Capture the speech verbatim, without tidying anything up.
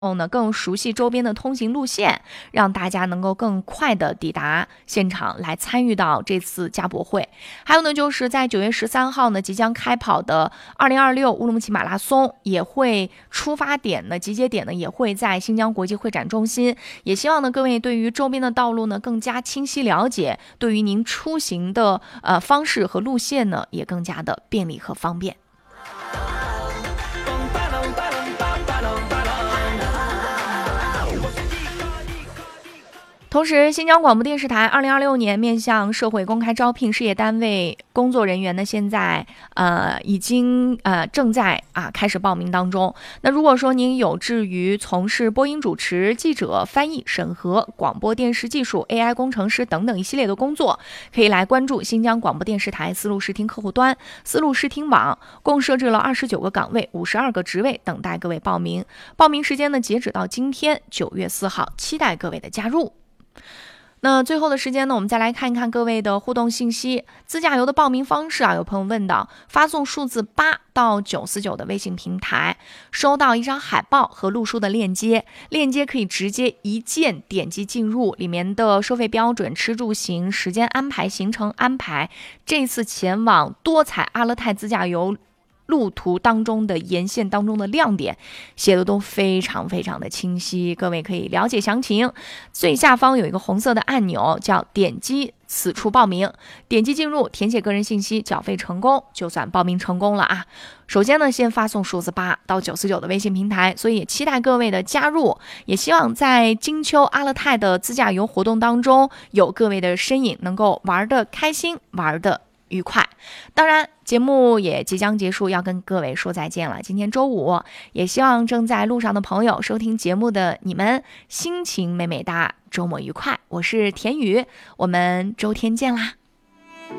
后呢，更熟悉周边的通行路线，让大家能够更快的抵达现场来参与到这次加博会。还有呢，就是在九月十三号呢即将开跑的二零二六乌鲁木齐马拉松，也会出发点呢集结点呢也会在新疆国际会展中心。也希望呢各位对于周边的道路呢更加清晰了解，对于您出行的呃方式和路线呢也更加的便利和方便。同时，新疆广播电视台二零二六年面向社会公开招聘事业单位工作人员呢，现在呃已经呃正在啊开始报名当中。那如果说您有志于从事播音主持、记者、翻译、审核、广播电视技术、A I 工程师等等一系列的工作，可以来关注新疆广播电视台丝路视听客户端、丝路视听网，共设置了二十九个岗位、五十二个职位等待各位报名。报名时间呢，截止到今天九月四号，期待各位的加入。那最后的时间呢，我们再来看一看各位的互动信息。自驾游的报名方式啊，有朋友问到，发送数字八到九四九的微信平台，收到一张海报和录书的链接，链接可以直接一键点击进入，里面的收费标准、吃住行、时间安排、行程安排，这次前往多彩阿勒泰自驾游路途当中的沿线当中的亮点写的都非常非常的清晰，各位可以了解详情。最下方有一个红色的按钮，叫点击此处报名，点击进入，填写个人信息，缴费成功，就算报名成功了啊。首先呢，先发送数字八到九四九的微信平台，所以也期待各位的加入，也希望在金秋阿勒泰的自驾游活动当中有各位的身影，能够玩得开心，玩得愉快。当然节目也即将结束，要跟各位说再见了。今天周五，也希望正在路上的朋友，收听节目的你们心情美美哒，周末愉快。我是田雨，我们周天见啦。